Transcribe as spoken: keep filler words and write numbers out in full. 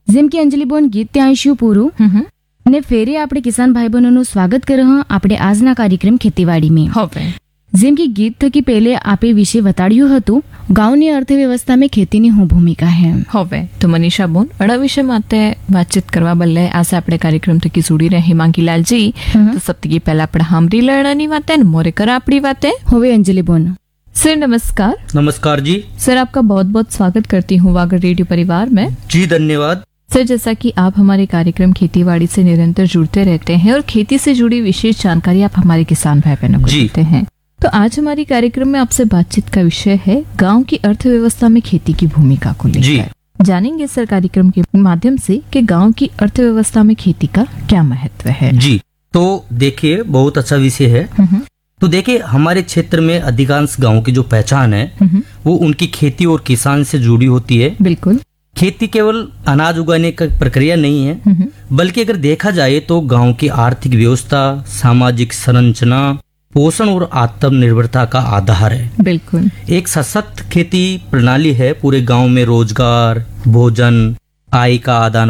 જેમ કે અંજલિબોન ગીત ત્યાં આવીશું પૂરું ને ફેરે આપણે કિસાન ભાઈ બહેનોનું સ્વાગત કરે હા આપણે આજના કાર્યક્રમ ખેતીવાડી में હવે જેમ કે ગીત થકી પહેલે આપે વિશે બતાડ્યું હતું ગાંવની અર્થવ્યવસ્થા में ખેતીની હું ભૂમિકા है હવે તો મનીષા બોન અડા વિશે માતે વાતચીત કરવા બદલે આજે આપણે કાર્યક્રમ થકી જોડી રહે હિમાંગીલાલ जी तो सबसे पहला આપણે હામરી લણની વાતે ને મોરે કરા આપણી વાતે હવે અંજલિબોન सर नमस्कार। नमस्कार जी। सर आपका बहुत बहुत स्वागत करती हूँ वागर रेडियो परिवार में। जी धन्यवाद। सर जैसा कि आप हमारे कार्यक्रम खेतीबाड़ी से निरंतर जुड़ते रहते हैं और खेती से जुड़ी विशेष जानकारी आप हमारे किसान भाई बहनों को देते हैं, तो आज हमारी कार्यक्रम में आपसे बातचीत का विषय है गांव की अर्थव्यवस्था में खेती की भूमिका को लेकर। जानेंगे सर कार्यक्रम के माध्यम से कि गांव की अर्थव्यवस्था में खेती का क्या महत्व है। जी तो देखिए बहुत अच्छा विषय है। तो देखिए हमारे क्षेत्र में अधिकांश गांवों की जो पहचान है वो उनकी खेती और किसान से जुड़ी होती है। बिल्कुल। खेती केवल अनाज उगाने का प्रक्रिया नहीं है, बल्कि अगर देखा जाए तो गांव की आर्थिक व्यवस्था, सामाजिक संरचना, पोषण और आत्मनिर्भरता का आधार है। बिल्कुल। एक सशक्त खेती प्रणाली है पूरे गांव में रोजगार, भोजन, आय का आदान